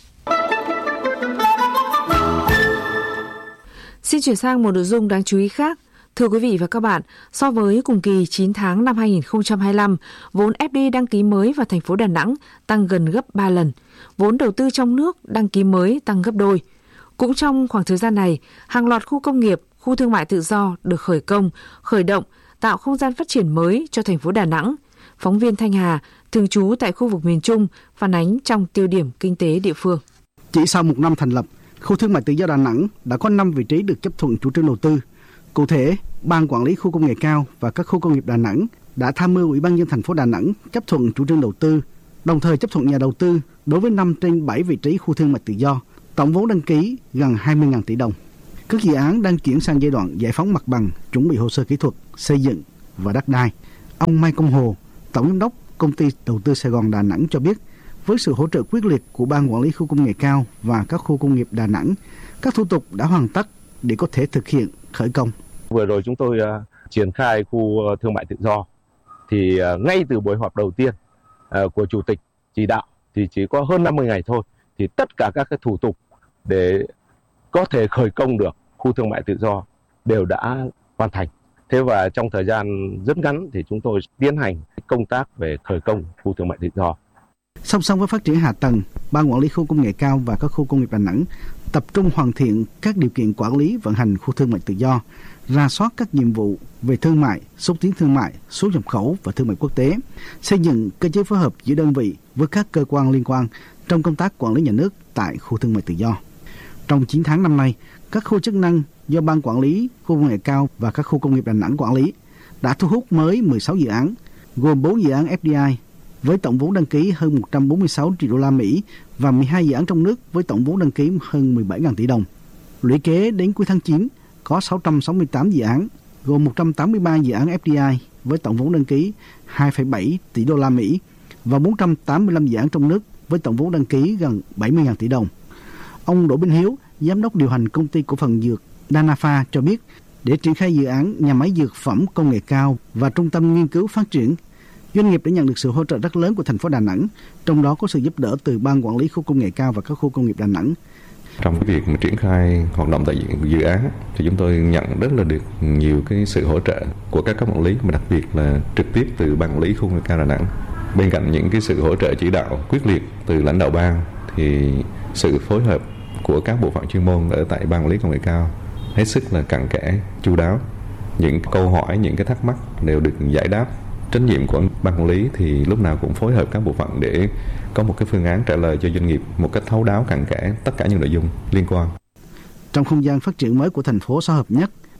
Xin chuyển sang một nội dung đáng chú ý khác. Thưa quý vị và các bạn, so với cùng kỳ 9 tháng năm 2025, vốn FDI đăng ký mới vào thành phố Đà Nẵng tăng gần gấp 3 lần. Vốn đầu tư trong nước đăng ký mới tăng gấp đôi. Cũng trong khoảng thời gian này, hàng loạt khu công nghiệp, khu thương mại tự do được khởi động, tạo không gian phát triển mới cho thành phố Đà Nẵng. Phóng viên Thanh Hà, thường trú tại khu vực miền Trung, phản ánh trong tiêu điểm kinh tế địa phương. Chỉ sau một năm thành lập, khu thương mại tự do Đà Nẵng đã có 5 vị trí được chấp thuận chủ trương đầu tư. Cụ thể, Ban Quản lý Khu công nghệ cao và các khu công nghiệp Đà Nẵng đã tham mưu Ủy ban nhân dân thành phố Đà Nẵng chấp thuận chủ trương đầu tư, đồng thời chấp thuận nhà đầu tư đối với 5 trên 7 vị trí khu thương mại tự do, tổng vốn đăng ký gần 20.000 tỷ đồng. Các dự án đang chuyển sang giai đoạn giải phóng mặt bằng, chuẩn bị hồ sơ kỹ thuật, xây dựng và đất đai. Ông Mai Công Hồ, Tổng giám đốc Công ty Đầu tư Sài Gòn Đà Nẵng cho biết, với sự hỗ trợ quyết liệt của Ban Quản lý Khu công nghệ cao và các khu công nghiệp Đà Nẵng, các thủ tục đã hoàn tất để có thể thực hiện khởi công. Vừa rồi chúng tôi triển khai khu thương mại tự do, thì ngay từ buổi họp đầu tiên của Chủ tịch chỉ đạo thì chỉ có hơn 50 ngày thôi, thì tất cả các cái thủ tục để có thể khởi công được khu thương mại tự do đều đã hoàn thành. Thế và trong thời gian rất ngắn thì chúng tôi tiến hành công tác về khởi công khu thương mại tự do. Song song với phát triển hạ tầng, Ban Quản lý Khu công nghệ cao và các khu công nghiệp Đà Nẵng tập trung hoàn thiện các điều kiện quản lý vận hành khu thương mại tự do, rà soát các nhiệm vụ về thương mại, xúc tiến thương mại, xuất nhập khẩu và thương mại quốc tế, xây dựng cơ chế phối hợp giữa đơn vị với các cơ quan liên quan trong công tác quản lý nhà nước tại khu thương mại tự do. Trong 9 tháng năm nay, các khu chức năng do Ban Quản lý Khu công nghệ cao và các khu công nghiệp Đà Nẵng quản lý đã thu hút mới 16 dự án, gồm 4 dự án FDI với tổng vốn đăng ký hơn 146 triệu đô la Mỹ và 12 dự án trong nước với tổng vốn đăng ký hơn 17.000 tỷ đồng. Lũy kế đến cuối tháng 9, có 668 dự án, gồm 183 dự án FDI với tổng vốn đăng ký 2,7 tỷ đô la Mỹ và 485 dự án trong nước với tổng vốn đăng ký gần 70.000 tỷ đồng. Ông Đỗ Minh Hiếu, Giám đốc điều hành Công ty Cổ phần Dược Danafa cho biết, để triển khai dự án nhà máy dược phẩm công nghệ cao và trung tâm nghiên cứu phát triển, doanh nghiệp đã nhận được sự hỗ trợ rất lớn của thành phố Đà Nẵng, trong đó có sự giúp đỡ từ Ban Quản lý Khu công nghệ cao và các khu công nghiệp Đà Nẵng. Trong cái việc triển khai hoạt động tại dự án thì chúng tôi nhận rất là được nhiều cái sự hỗ trợ của các cấp quản lý, mà đặc biệt là trực tiếp từ Ban Quản lý Khu công nghệ cao Đà Nẵng. Bên cạnh những cái sự hỗ trợ chỉ đạo quyết liệt từ lãnh đạo ban thì sự phối hợp của các bộ phận chuyên môn ở tại Ban Quản lý Công nghệ cao hết sức là cặn kẽ, chu đáo. Những câu hỏi, những cái thắc mắc đều được giải đáp. Trách nhiệm của Ban Quản lý thì lúc nào cũng phối hợp các bộ phận để có một cái phương án trả lời cho doanh nghiệp một cách thấu đáo, cặn kẽ tất cả những nội dung liên quan. Trong không gian phát triển mới của thành phố xã hợp nhất,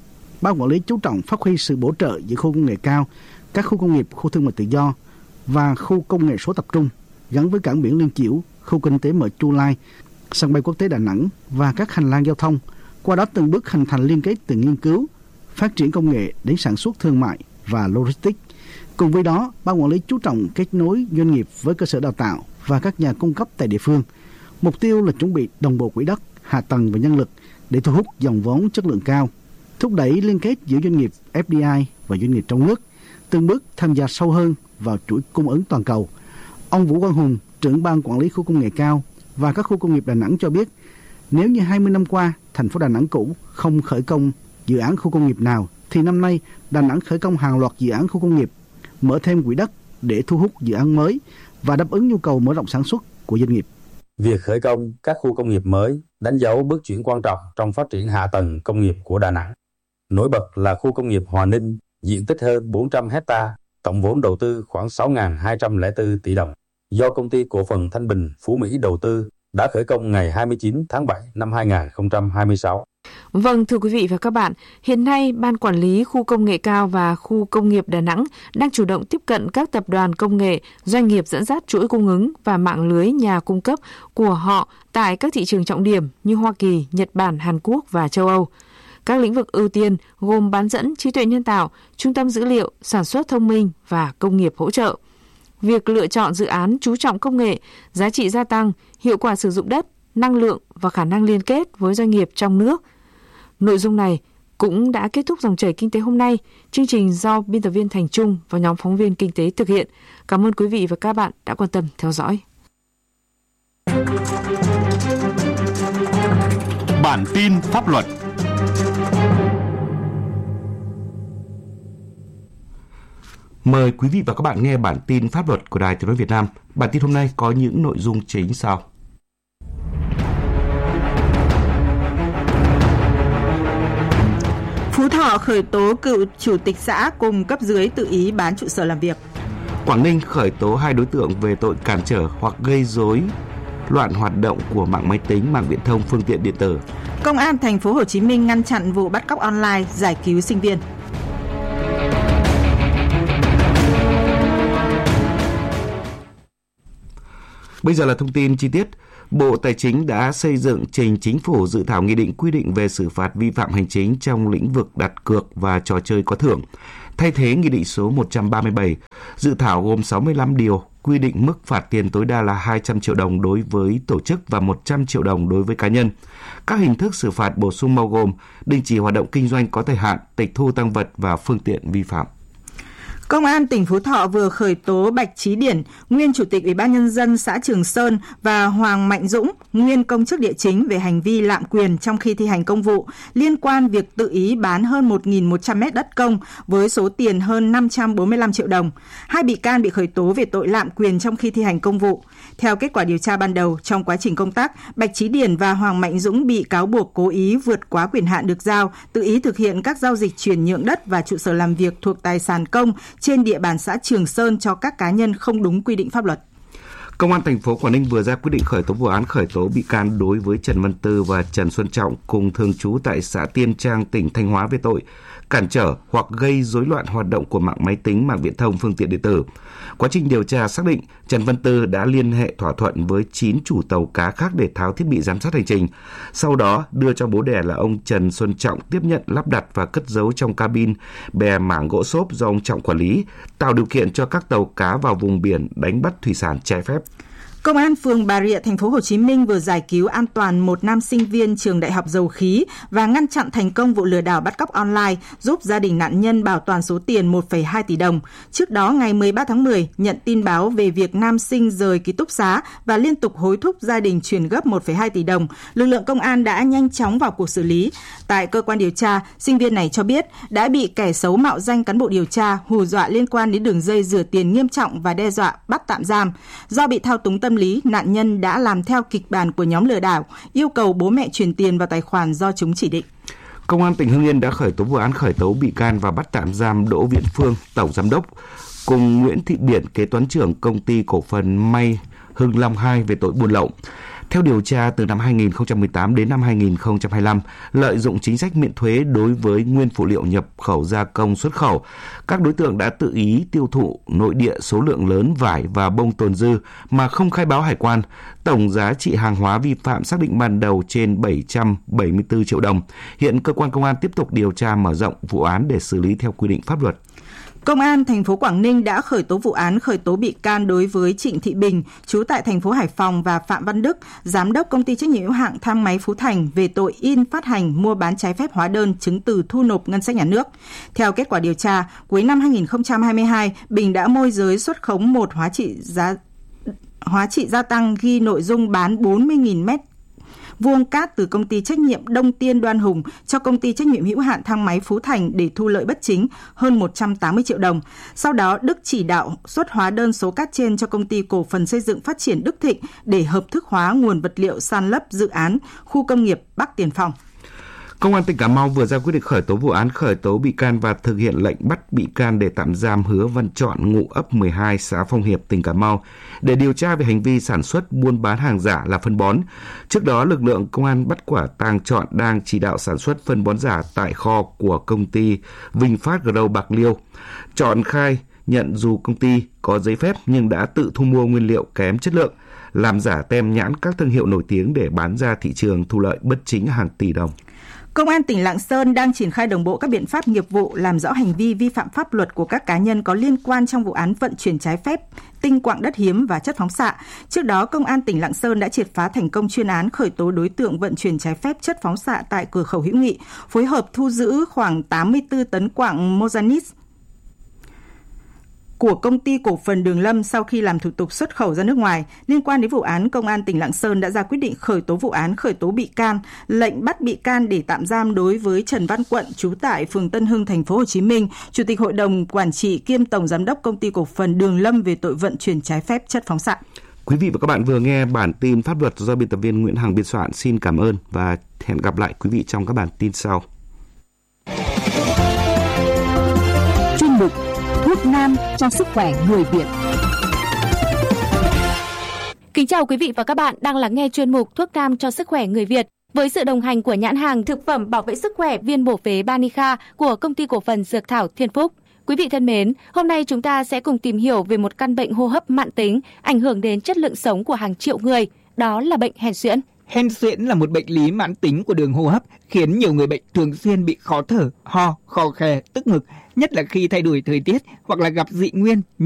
Ban quản lý chú trọng phát huy sự bổ trợ giữa khu công nghệ cao, các khu công nghiệp, khu thương mại tự do và khu công nghệ số tập trung gắn với cảng biển Liên Chiểu, khu kinh tế mở Chu Lai, sân bay quốc tế Đà Nẵng và các hành lang giao thông. Qua đó từng bước hình thành liên kết từ nghiên cứu, phát triển công nghệ đến sản xuất thương mại và logistics. Cùng với đó, ban quản lý chú trọng kết nối doanh nghiệp với cơ sở đào tạo và các nhà cung cấp tại địa phương. Mục tiêu là chuẩn bị đồng bộ quỹ đất, hạ tầng và nhân lực để thu hút dòng vốn chất lượng cao, thúc đẩy liên kết giữa doanh nghiệp FDI và doanh nghiệp trong nước, từng bước tham gia sâu hơn vào chuỗi cung ứng toàn cầu. Ông Vũ Quang Hùng, trưởng ban quản lý khu công nghệ cao và các khu công nghiệp Đà Nẵng cho biết, nếu như 20 năm qua, thành phố Đà Nẵng cũ không khởi công dự án khu công nghiệp nào, thì năm nay Đà Nẵng khởi công hàng loạt dự án khu công nghiệp, mở thêm quỹ đất để thu hút dự án mới và đáp ứng nhu cầu mở rộng sản xuất của doanh nghiệp. Việc khởi công các khu công nghiệp mới đánh dấu bước chuyển quan trọng trong phát triển hạ tầng công nghiệp của Đà Nẵng. Nổi bật là khu công nghiệp Hòa Ninh, diện tích hơn 400 hecta, tổng vốn đầu tư khoảng 6.204 tỷ đồng, do Công ty Cổ phần Thanh Bình Phú Mỹ đầu tư, đã khởi công ngày 29 tháng 7 năm 2026. Vâng, thưa quý vị và các bạn, hiện nay Ban Quản lý Khu Công nghệ cao và Khu Công nghiệp Đà Nẵng đang chủ động tiếp cận các tập đoàn công nghệ, doanh nghiệp dẫn dắt chuỗi cung ứng và mạng lưới nhà cung cấp của họ tại các thị trường trọng điểm như Hoa Kỳ, Nhật Bản, Hàn Quốc và châu Âu. Các lĩnh vực ưu tiên gồm bán dẫn, trí tuệ nhân tạo, trung tâm dữ liệu, sản xuất thông minh và công nghiệp hỗ trợ. Việc lựa chọn dự án chú trọng công nghệ, giá trị gia tăng, hiệu quả sử dụng đất, năng lượng và khả năng liên kết với doanh nghiệp trong nước. Nội dung này cũng đã kết thúc dòng chảy kinh tế hôm nay. Chương trình do biên tập viên Thành Trung và nhóm phóng viên kinh tế thực hiện. Cảm ơn quý vị và các bạn đã quan tâm theo dõi. Bản tin pháp luật. Mời quý vị và các bạn nghe bản tin pháp luật của Đài Tiếng nói Việt Nam. Bản tin hôm nay có những nội dung chính sau. Phú Thọ khởi tố cựu chủ tịch xã cùng cấp dưới tự ý bán trụ sở làm việc. Quảng Ninh khởi tố 2 đối tượng về tội cản trở hoặc gây rối loạn hoạt động của mạng máy tính, mạng viễn thông, phương tiện điện tử. Công an thành phố Hồ Chí Minh ngăn chặn vụ bắt cóc online, giải cứu sinh viên. Bây giờ là thông tin chi tiết. Bộ Tài chính đã xây dựng trình Chính phủ dự thảo nghị định quy định về xử phạt vi phạm hành chính trong lĩnh vực đặt cược và trò chơi có thưởng. Thay thế Nghị định số 137, dự thảo gồm 65 điều, quy định mức phạt tiền tối đa là 200 triệu đồng đối với tổ chức và 100 triệu đồng đối với cá nhân. Các hình thức xử phạt bổ sung bao gồm đình chỉ hoạt động kinh doanh có thời hạn, tịch thu tang vật và phương tiện vi phạm. Công an tỉnh Phú Thọ vừa khởi tố Bạch Trí Điển, nguyên Chủ tịch Ủy ban Nhân dân xã Trường Sơn và Hoàng Mạnh Dũng, nguyên công chức địa chính về hành vi lạm quyền trong khi thi hành công vụ liên quan việc tự ý bán hơn 1.100 mét đất công với số tiền hơn 545 triệu đồng. 2 bị can bị khởi tố về tội lạm quyền trong khi thi hành công vụ. Theo kết quả điều tra ban đầu, trong quá trình công tác, Bạch Trí Điển và Hoàng Mạnh Dũng bị cáo buộc cố ý vượt quá quyền hạn được giao, tự ý thực hiện các giao dịch chuyển nhượng đất và trụ sở làm việc thuộc tài sản công trên địa bàn xã Trường Sơn cho các cá nhân không đúng quy định pháp luật. Công an thành phố Quảng Ninh vừa ra quyết định khởi tố vụ án khởi tố bị can đối với Trần Văn Tư và Trần Xuân Trọng cùng thường trú tại xã Tiên Trang, tỉnh Thanh Hóa về tội cản trở hoặc gây rối loạn hoạt động của mạng máy tính, mạng viễn thông, phương tiện điện tử. Quá trình điều tra xác định Trần Văn Tư đã liên hệ thỏa thuận với 9 chủ tàu cá khác để tháo thiết bị giám sát hành trình. Sau đó đưa cho bố đẻ là ông Trần Xuân Trọng tiếp nhận, lắp đặt và cất giấu trong cabin bè mảng gỗ xốp do ông Trọng quản lý, tạo điều kiện cho các tàu cá vào vùng biển đánh bắt thủy sản trái phép. Công an phường Bà Rịa, thành phố Hồ Chí Minh vừa giải cứu an toàn một nam sinh viên trường Đại học Dầu khí và ngăn chặn thành công vụ lừa đảo bắt cóc online, giúp gia đình nạn nhân bảo toàn số tiền 1,2 tỷ đồng. Trước đó, ngày 13 tháng 10, nhận tin báo về việc nam sinh rời ký túc xá và liên tục hối thúc gia đình chuyển gấp 1,2 tỷ đồng, lực lượng công an đã nhanh chóng vào cuộc xử lý. Tại cơ quan điều tra, sinh viên này cho biết đã bị kẻ xấu mạo danh cán bộ điều tra hù dọa liên quan đến đường dây rửa tiền nghiêm trọng và đe dọa bắt tạm giam. Do bị thao túng tâm lý, nạn nhân đã làm theo kịch bản của nhóm lừa đảo, yêu cầu bố mẹ chuyển tiền vào tài khoản do chúng chỉ định. Công an tỉnh Hưng Yên đã khởi tố vụ án khởi tố bị can và bắt tạm giam Đỗ Viễn Phương, tổng giám đốc, cùng Nguyễn Thị Điển, kế toán trưởng công ty cổ phần may Hưng Long 2 về tội buôn lậu. Theo điều tra, từ năm 2018 đến năm 2025, lợi dụng chính sách miễn thuế đối với nguyên phụ liệu nhập khẩu gia công xuất khẩu, các đối tượng đã tự ý tiêu thụ nội địa số lượng lớn vải và bông tồn dư mà không khai báo hải quan. Tổng giá trị hàng hóa vi phạm xác định ban đầu trên 774 triệu đồng. Hiện cơ quan công an tiếp tục điều tra mở rộng vụ án để xử lý theo quy định pháp luật. Công an thành phố Quảng Ninh đã khởi tố vụ án khởi tố bị can đối với Trịnh Thị Bình, trú tại thành phố Hải Phòng và Phạm Văn Đức, giám đốc công ty trách nhiệm hữu hạn thang máy Phú Thành về tội in, phát hành, mua bán trái phép hóa đơn, chứng từ thu nộp ngân sách nhà nước. Theo kết quả điều tra, cuối năm 2022, Bình đã môi giới xuất khống một hóa trị gia tăng ghi nội dung bán 40.000 mét vuông cát từ công ty trách nhiệm Đông Tiên Đoan Hùng cho công ty trách nhiệm hữu hạn thang máy Phú Thành để thu lợi bất chính hơn 180 triệu đồng. Sau đó, Đức chỉ đạo xuất hóa đơn số cát trên cho công ty cổ phần xây dựng phát triển Đức Thịnh để hợp thức hóa nguồn vật liệu san lấp dự án khu công nghiệp Bắc Tiền Phong. Công an tỉnh Cà Mau vừa ra quyết định khởi tố vụ án khởi tố bị can và thực hiện lệnh bắt bị can để tạm giam Hứa Văn Trọn, ngụ ấp 12 xã Phong Hiệp, tỉnh Cà Mau để điều tra về hành vi sản xuất buôn bán hàng giả là phân bón. Trước đó, lực lượng công an bắt quả tang Trọn đang chỉ đạo sản xuất phân bón giả tại kho của công ty Vinh Phát Grow Bạc Liêu. Trọn khai nhận dù công ty có giấy phép nhưng đã tự thu mua nguyên liệu kém chất lượng, làm giả tem nhãn các thương hiệu nổi tiếng để bán ra thị trường thu lợi bất chính hàng tỷ đồng. Công an tỉnh Lạng Sơn đang triển khai đồng bộ các biện pháp nghiệp vụ làm rõ hành vi vi phạm pháp luật của các cá nhân có liên quan trong vụ án vận chuyển trái phép tinh quặng đất hiếm và chất phóng xạ. Trước đó, Công an tỉnh Lạng Sơn đã triệt phá thành công chuyên án khởi tố đối tượng vận chuyển trái phép chất phóng xạ tại cửa khẩu Hữu Nghị, phối hợp thu giữ khoảng 84 tấn quặng Mozanis của công ty cổ phần Đường Lâm sau khi làm thủ tục xuất khẩu ra nước ngoài. Liên quan đến vụ án, Công an tỉnh Lạng Sơn đã ra quyết định khởi tố vụ án, khởi tố bị can, lệnh bắt bị can để tạm giam đối với Trần Văn Quận, trú tại phường Tân Hưng, thành phố Hồ Chí Minh, Chủ tịch Hội đồng Quản trị kiêm Tổng Giám đốc công ty cổ phần Đường Lâm về tội vận chuyển trái phép chất phóng xạ. Quý vị và các bạn vừa nghe bản tin pháp luật do biên tập viên Nguyễn Hằng biên soạn. Xin cảm ơn và hẹn gặp lại quý vị trong các bản tin sau. Chuyên mục Thuốc Nam cho sức khỏe người Việt. Kính chào quý vị và các bạn đang lắng nghe chuyên mục Thuốc Nam cho sức khỏe người Việt với sự đồng hành của nhãn hàng thực phẩm bảo vệ sức khỏe viên bổ phế Banica của công ty cổ phần Dược Thảo Thiên Phúc. Quý vị thân mến, hôm nay chúng ta sẽ cùng tìm hiểu về một căn bệnh hô hấp mãn tính ảnh hưởng đến chất lượng sống của hàng triệu người, đó là bệnh hen suyễn. Hen suyễn là một bệnh lý mãn tính của đường hô hấp, khiến nhiều người bệnh thường xuyên bị khó thở, ho, khò khè, tức ngực, nhất là khi thay đổi thời tiết hoặc là gặp dị nguyên